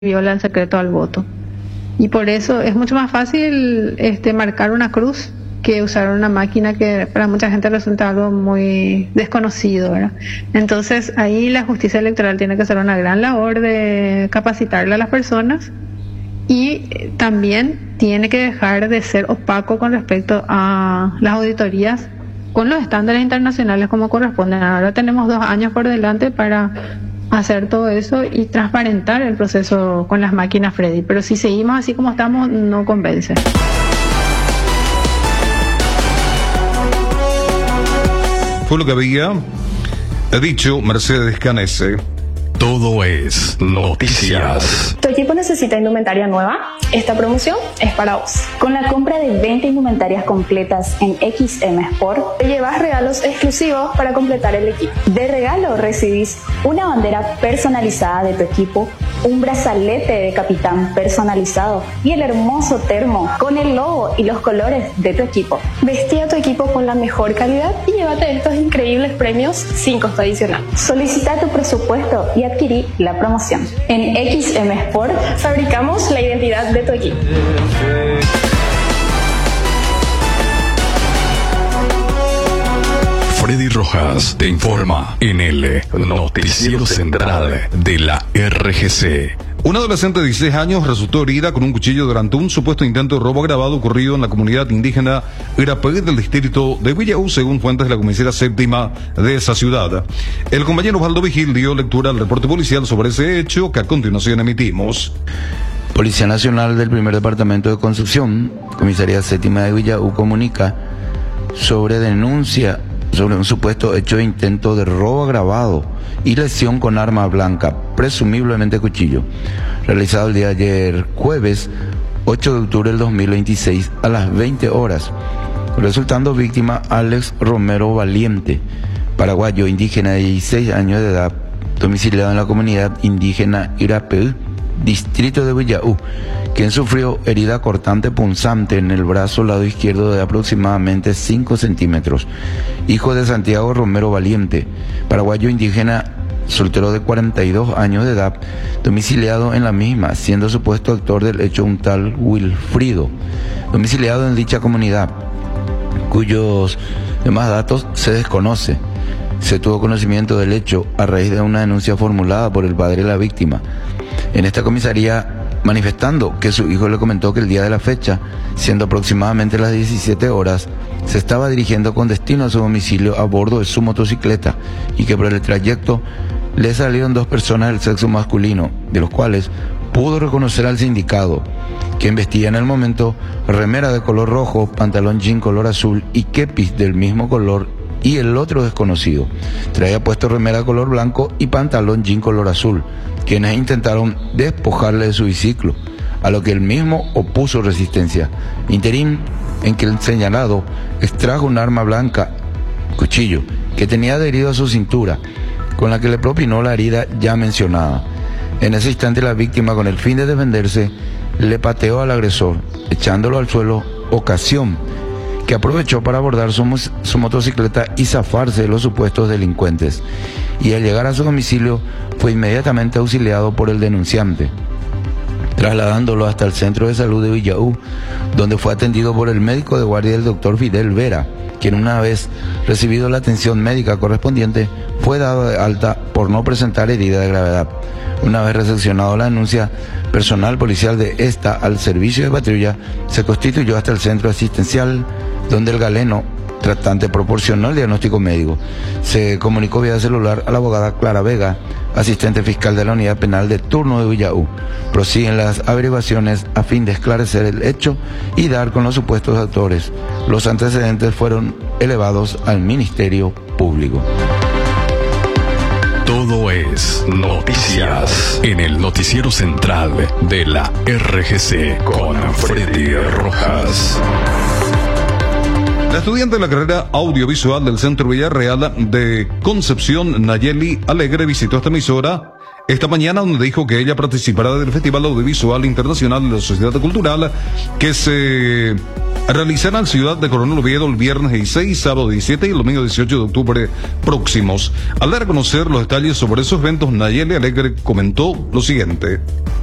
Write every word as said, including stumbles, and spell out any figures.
viola el secreto al voto. Y por eso es mucho más fácil este, marcar una cruz que usar una máquina que para mucha gente resulta algo muy desconocido, ¿verdad? Entonces ahí la justicia electoral tiene que hacer una gran labor de capacitarle a las personas y también tiene que dejar de ser opaco con respecto a las auditorías con los estándares internacionales como corresponden. Ahora tenemos dos años por delante para hacer todo eso y transparentar el proceso con las máquinas Freddy, pero si seguimos así como estamos no convence. Fue lo que había dicho Mercedes Canese. Todo es noticias. ¿Tu equipo necesita indumentaria nueva? Esta promoción es para vos. Con la compra de veinte indumentarias completas en X M Sport, te llevas regalos exclusivos para completar el equipo. De regalo recibís una bandera personalizada de tu equipo, un brazalete de capitán personalizado y el hermoso termo con el logo y los colores de tu equipo. Vestí a tu equipo con la mejor calidad y llévate estos increíbles premios sin costo adicional. Solicita tu presupuesto y adquirí la promoción. En X M Sport fabricamos la identidad de tu equipo. Freddy Rojas te informa en el Noticiero Central de la R G C. Una adolescente de dieciséis años resultó herida con un cuchillo durante un supuesto intento de robo agravado ocurrido en la comunidad indígena Irapé del distrito de Villaú, según fuentes de la comisaría séptima de esa ciudad. El compañero Osvaldo Vigil dio lectura al reporte policial sobre ese hecho que a continuación emitimos. Policía Nacional del Primer Departamento de Concepción, comisaría séptima de Villaú, comunica sobre denuncia sobre un supuesto hecho de intento de robo agravado y lesión con arma blanca, presumiblemente cuchillo, realizado el día de ayer, jueves ocho de octubre del dos mil veintiséis a las veinte horas, resultando víctima Alex Romero Valiente, paraguayo indígena de dieciséis años de edad, domiciliado en la comunidad indígena Irapé, distrito de Villaú, quien sufrió herida cortante punzante en el brazo lado izquierdo de aproximadamente cinco centímetros. Hijo de Santiago Romero Valiente, paraguayo indígena, soltero de cuarenta y dos años de edad, domiciliado en la misma, siendo supuesto actor del hecho un tal Wilfrido, domiciliado en dicha comunidad, cuyos demás datos se desconoce. Se tuvo conocimiento del hecho a raíz de una denuncia formulada por el padre de la víctima en esta comisaría, manifestando que su hijo le comentó que el día de la fecha, siendo aproximadamente las diecisiete horas, se estaba dirigiendo con destino a su domicilio a bordo de su motocicleta y que por el trayecto le salieron dos personas del sexo masculino, de los cuales pudo reconocer al sindicado, quien vestía en el momento remera de color rojo, pantalón jean color azul y kepis del mismo color, y el otro desconocido traía puesto remera color blanco y pantalón jean color azul, quienes intentaron despojarle de su biciclo, a lo que él mismo opuso resistencia, interín en que el señalado extrajo un arma blanca, cuchillo, que tenía adherido a su cintura, con la que le propinó la herida ya mencionada. En ese instante la víctima, con el fin de defenderse, le pateó al agresor, echándolo al suelo, ocasión que aprovechó para abordar su, su motocicleta y zafarse de los supuestos delincuentes, y al llegar a su domicilio fue inmediatamente auxiliado por el denunciante, trasladándolo hasta el centro de salud de Villaú, donde fue atendido por el médico de guardia, el doctor Fidel Vera, quien una vez recibido la atención médica correspondiente fue dado de alta por no presentar herida de gravedad. Una vez recepcionado la denuncia, personal policial de esta al servicio de patrulla se constituyó hasta el centro asistencial, donde el galeno tratante proporcionó el diagnóstico médico. Se comunicó vía celular a la abogada Clara Vega, asistente fiscal de la unidad penal de turno de Villaú. Prosiguen las averiguaciones a fin de esclarecer el hecho y dar con los supuestos autores. Los antecedentes fueron elevados al Ministerio Público. Todo es noticias en el Noticiero Central de la R G C con Freddy Rojas. La estudiante de la carrera audiovisual del Centro Villarreal de Concepción, Nayeli Alegre, visitó esta emisora esta mañana, donde dijo que ella participará del Festival Audiovisual Internacional de la Sociedad Cultural que se realizará en Ciudad de Coronel Oviedo el viernes dieciséis, sábado diecisiete y el domingo dieciocho de octubre próximos. Al dar a conocer los detalles sobre esos eventos, Nayeli Alegre comentó lo siguiente.